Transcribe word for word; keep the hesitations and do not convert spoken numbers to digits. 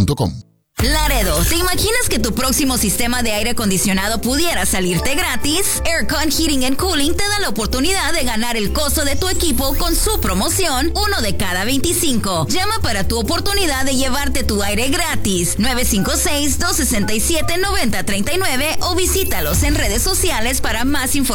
punto com. Laredo, ¿te imaginas que tu próximo sistema de aire acondicionado pudiera salirte gratis? Aircon Heating and Cooling te da la oportunidad de ganar el costo de tu equipo con su promoción uno de cada veinticinco. Llama para tu oportunidad de llevarte tu aire gratis. nueve cinco seis, dos seis siete, nueve cero tres nueve o visítalos en redes sociales para más información.